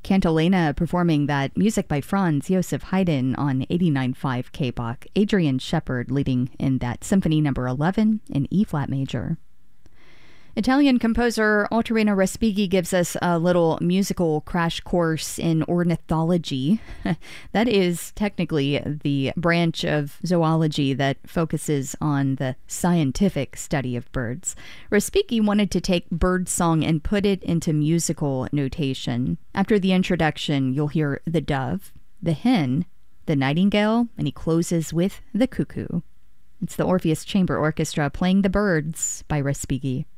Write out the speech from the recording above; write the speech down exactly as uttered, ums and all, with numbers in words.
Cantilena performing that music by Franz Josef Haydn on eighty-nine point five K B O C. Adrian Shepard leading in that Symphony Number eleven in E-flat major. Italian composer Ottorino Respighi gives us a little musical crash course in ornithology. That is technically the branch of zoology that focuses on the scientific study of birds. Respighi wanted to take bird song and put it into musical notation. After the introduction, you'll hear the dove, the hen, the nightingale, and he closes with the cuckoo. It's the Orpheus Chamber Orchestra playing The Birds by Respighi.